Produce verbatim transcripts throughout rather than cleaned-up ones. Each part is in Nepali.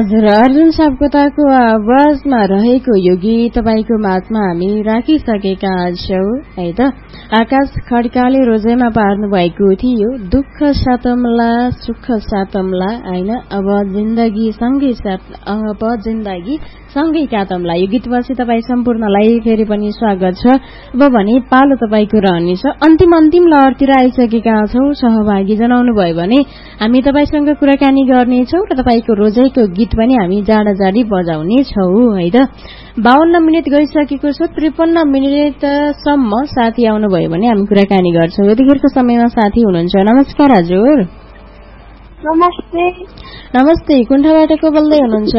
हजुर, अर्जुन सापकोटाको आवाजमा रहेको यो गीत तपाईको माझमा हामी राखिसकेका छौं है त। आकाश खड्काले रोजेमा पार्नु भएको थियो दुःख सातमला सुख सातमला हैन, अब जिन्दगी सँगै साथ अब जिन्दगी सँगै कातमला। यो गीतपछि तपाईँ सम्पूर्णलाई फेरि पनि स्वागत छ। अब भने पालो तपाईँको रहनेछ। अन्तिम अन्तिम लहरतिर आइसकेका छौं। सहभागी जनाउनु भयो भने हामी तपाईँसँग कुराकानी गर्नेछौं र तपाईँको रोजाइको गीत पनि हामी जाडा जाडी बजाउने छौं है त। बाहन्न मिनट गइसकेको छ। त्रिपन्न मिनटसम्म साथी आउनुभयो भने हामी कुराकानी गर्छौं। यतिखेरको समयमा साथी हुनुहुन्छ। नमस्कार हजुर। नमस्ते। नमस्ते, कुन ठाउँबाट को बोल्दै हुनुहुन्छ?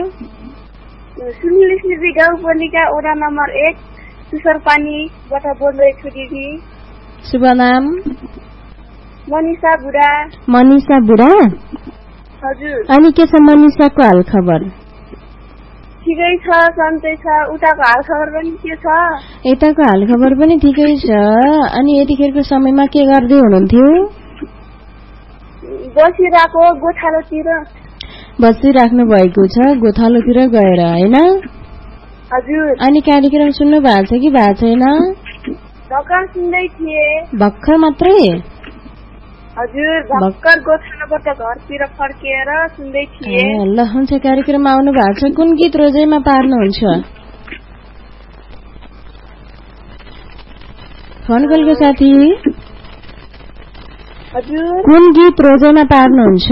सुनिल स्मृति गाउँपालिका वडा नम्बर एक सुसरपानीबाट बोल्दैछु दिदी। शुभ नाम? मनिषा बुढा। मनिषा बुढा? हजुर। अनि के छ मनिषाको हाल खबर? ठिकै छ, सन्चै छ। उताको हाल खबर पनि के छ? यताको हाल खबर पनि ठिकै छ। अनि यतिखेरको समयमा के गर्दै हुनुहुन्थ्यो? बसिरहेको गोठालोतिर। बसिराख्नु भएको छ गोठालोतिर गएर हैन? हजुर। अनि कार्यक्रम सुन्नु भएको छ कि भएको छैन? भर्खर सुन्दै थिए। भर्खर मात्रै? हजुर, भर्खर गोठालोबाट घरतिर फर्किएर सुन्दै थिए। ल हुन्छ, कार्यक्रममा आउनु भएको छ। कुन गीत रोजाइमा पार्नुहुन्छ? फोन कलको साथी। हजुर। कुन गीत रोजाइमा पार्नुहुन्छ?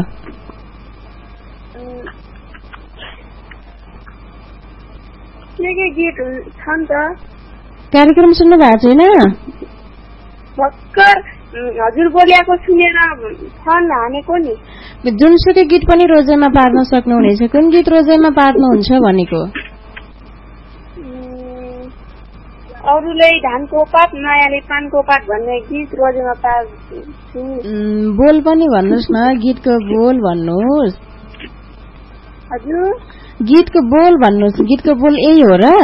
के के गीत छन् त? कार्यक्रम सुन्नु भएको छैन? भर्खर हजुर बोलेको सुनेर फोन हानेको नि। जुनसुकै गीत पनि रोजाइमा पार्न सक्नुहुनेछ। कुन गीत रोजाइमा पार्नुहुन्छ भनेको? अरूले धानको पात मायाले पानको पात भन्ने गीत रोजाइमा पार्छु। बोल पनि भन्नुहोस् न, गीतको बोल भन्नुहोस्। हजुर, गीतको बोल भन्नुहोस्। गीतको बोल यही हो र?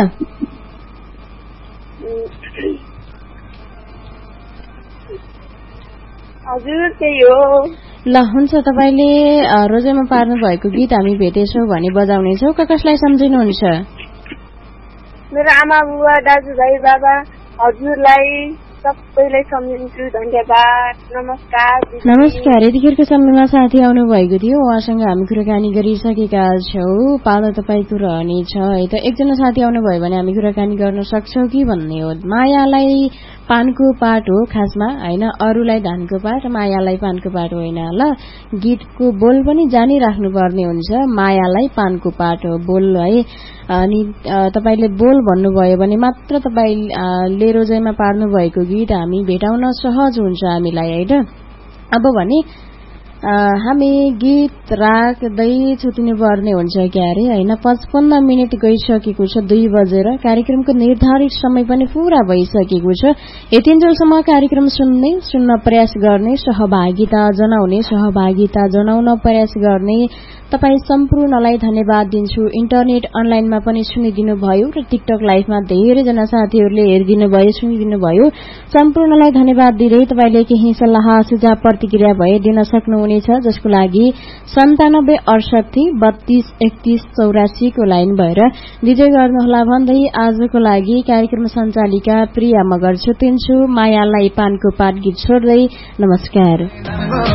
हजुर, त्यही हो। ल हुन्छ, तपाईँले रोजाइमा पार्नु भएको गीत हामी भेटेछौँ भने बजाउनेछौँ। कसलाई सम्झिनुहुन्छ? मेरो आमा बुबा दाजुभाइ बाबा हजुरलाई सबैलाई सम्झिन्छु। धन्यवाद। नमस्कार। नमस्कार। यतिखेरको समयमा साथी आउनु भएको थियो, उहाँसँग हामी कुराकानी गरिसकेका छौँ। पालो तपाईँको रहनेछ है त। एकजना साथी आउनुभयो भने हामी कुराकानी गर्न सक्छौँ कि भन्ने हो। मायालाई पानको पात हो खासमा हैन, अरूलाई धानको पात, मायालाई पानको पात होइन। ल गीतको बोल पनि जानिराख्नु पर्ने हुन्छ। मायालाई पानको पात हो बोल है। अनि तपाईले बोल भन्नुभयो भने मात्र तपाईले रोजाइमा पार्नु भएको गीत हामी भेटाउन सहज हुन्छ हामीलाई है। अब भने हामी गीत राख्दै छुट्नु पर्ने हुन्छ क्यारे हैन। पचपन्न मिनट गइसकेको छ, दुई बजेर। कार्यक्रमको निर्धारित समय पनि पूरा भइसकेको छ। यतिन्जेलसम्म कार्यक्रम सुन्ने, सुन्न प्रयास गर्ने, सहभागिता जनाउने, सहभागिता जनाउन प्रयास गर्ने तपाई सम्पूर्णलाई धन्यवाद दिन्छु। इन्टरनेट अनलाइनमा पनि सुनिदिनु भयो र टिकटक लाइभमा धेरैजना साथीहरूले हेरिदिनु भयो, सुनिदिनु भयो। सम्पूर्णलाई धन्यवाद दिँदै तपाईले केही सल्लाह सुझाव प्रतिक्रिया भए दिन सक्नुहुनेछ, जसको लागि सन्तानब्बे अडसठी बत्तीस एकतीस चौरासी को लाइन भएर विजय गर्नुहोला भन्दै आजको लागि कार्यक्रम सञ्चालिका प्रिया मगर छुट्टिन्छु। मायालाई पानको पात गीत छोड्दै नमस्कार।